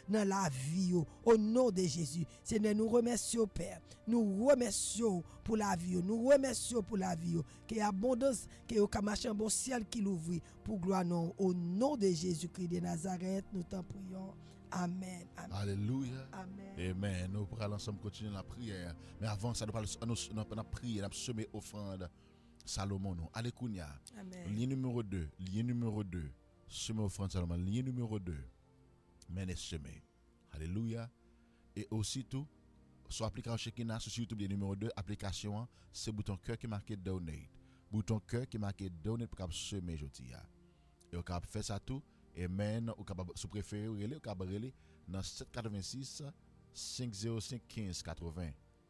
dans la vie. Au nom de Jésus. Seigneur, nous remercions, Père. Nous remercions pour la vie. Nous remercions pour la vie. Qu'il y ait abondance, qu'il y ait un bon ciel qui l'ouvre. Pour gloire, non. Au nom de Jésus-Christ de Nazareth, nous t'en prions. Amen. Amen. Alléluia. Amen. Amen. Nous pourrons ensemble continuer la prière. Mais avant ça, nous allons prier, nous semer offrande. Salomon, nous. Allez, Kounia. Lien numéro 2. Semer offrande Salomon. Lien numéro 2. Mener semer. Alléluia. Et aussitôt, sur l'application Shekinah, sur YouTube, lien numéro 2, application, c'est le bouton cœur qui est marqué Donate. Bouton cœur qui est marqué Donate pour semer aujourd'hui. Et vous pouvez faire ça tout. Amen. Ou capable si préférez ou capable dans 786 505 15 80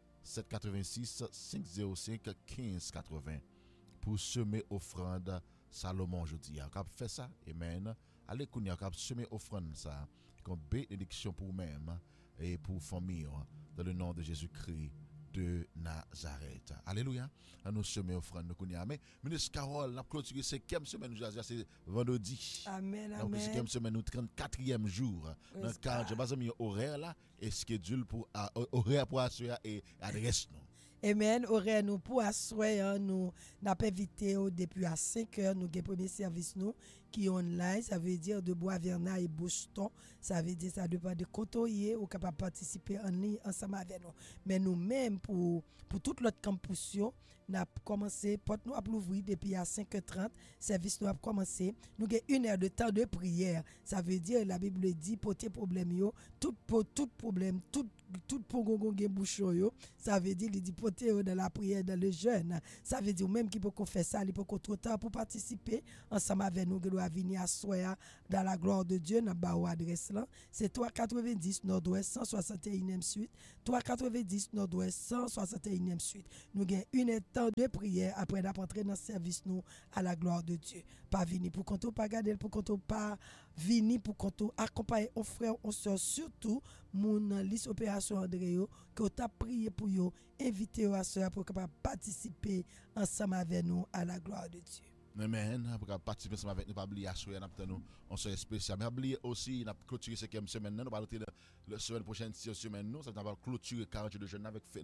786 505 15 80 pour semer offrande Salomon aujourd'hui. Vous capable faire ça. Amen. Allez vous capable semer offrande ça comme bénédiction pour vous-même et pour famille dans le nom de Jésus-Christ de Nazareth. Alléluia. Nous semer offrande nous connaissons. Mais ministre Carole, n'a clôturé c'est quelle semaine nous c'est vendredi. Amen. Donc c'est quelle semaine nous 34e jour. Dans le cadre je base horaire là et schedule pour horaire pour assurer et adresse nous. Amen. Horaire nous pour assurer nous n'a pas invité depuis à 5h nous avons premier service nous qui est online, ça veut dire de Bois-Vernat et Boston, ça veut dire ça dépend de côtoyer ou capable participer en ligne ensemble avec nous. Mais nous-mêmes pour tout l'autre campus nous avons commencé porte nous a ouvrir depuis à 5h30, service nous a commencé, nous avons 1 heure de temps de prière. Ça veut dire la Bible dit porter problème yo, tout problème, tout pour bouchon yo, ça veut dire il dit porter dans la prière dans le jeûne. Ça veut dire même qui peut faire ça, il peut trop tard pour participer ensemble avec nous doit venir à soya dans la gloire de Dieu dans ba adresse là, c'est 390 Nord-Ouest 161e suite, 390 Nord-Ouest 161e suite. Nous avons 1 heure temps de prière après d'entrer dans le service nous à la gloire de Dieu. Pas venir pour qu'on pas garder pour qu'on pas venir pour qu'on accompagner aux frères aux sœurs surtout mon liste opération Andréo que t'a prié pour yo inviter aux sœurs pour capable participer ensemble avec nous à la gloire de Dieu. Amen. Pour participer ensemble avec nous, pas oublier assurer nous on se spécial. Mais oublier aussi n'a clôturer cette semaine nous va la semaine prochaine semaine nous ça va clôturer 40 de jeûne avec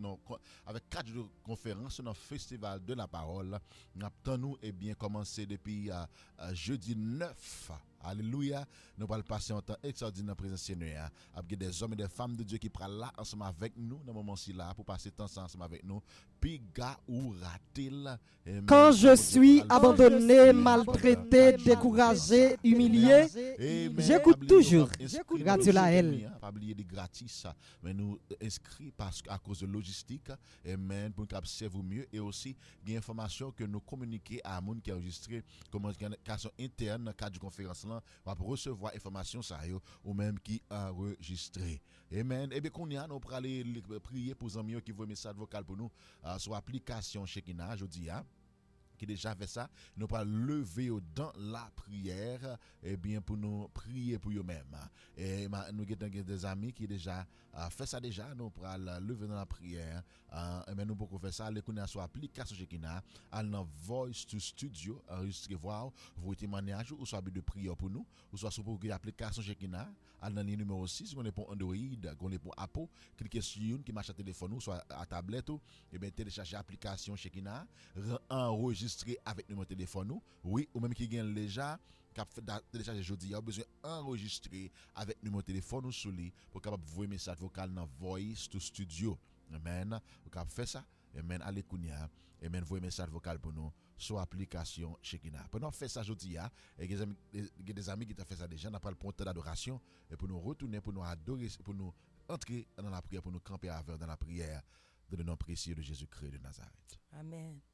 4 jours de conférence dans festival de la parole. Nous et bien commencer depuis jeudi 9. Alléluia. Nous allons passer un temps extraordinaire en présence Seigneur. Avec des hommes et des femmes de Dieu qui prennent là ensemble avec nous dans ce moment-ci là pour passer temps ensemble avec nous. Piga ou ratil. Quand je suis abandonné, maltraité, découragé, humilié, j'écoute toujours Radio Laël. Pas oublier des gratis mais nous inscrits parce à cause de logistique amen pour nous servir mieux et aussi des informations que nous communiquer à monde qui enregistré communication interne dans le cadre de conférence là va recevoir information ça ou même qui enregistré amen et bien qu'on y a nous pour aller prier pour amis qui voient message vocal pour nous sur application Shekinah jeudi qui déjà fait ça, nous pas lever dans la prière et bien pour nous prier pour eux-mêmes. Et nous avons des amis qui déjà fait ça déjà, nous pour lever dans la prière. Et nous pour faire ça, les connaître sur application Shekinah, dans Voice to Studio, enregistrer voir vos témoignages ou soit de prière pour nous, ou soit sur l'application Shekinah, dans le numéro 6, on est pour Android, on est pour Apple, cliquez sur une qui marche à téléphone ou soit à tablette et bien télécharger l'application Shekinah, enregistrer avec numéro téléphone oui ou même qui gagne déjà qui fait télécharger jeudi a besoin enregistrer avec numéro téléphone ou sur lui pour capable envoyer message vocal dans Voice to Studio amen vous capable faire ça amen allez kounya amen envoyer message vocal pour nous sur application Shekinah pour nous faire ça jeudi et des amis qui t'a fait ça déjà n'a pas le point d'adoration et pour nous retourner pour nous adorer pour nous entrer dans la prière pour nous camper avec dans la prière dans le nom précieux de Jésus-Christ de Nazareth. Amen.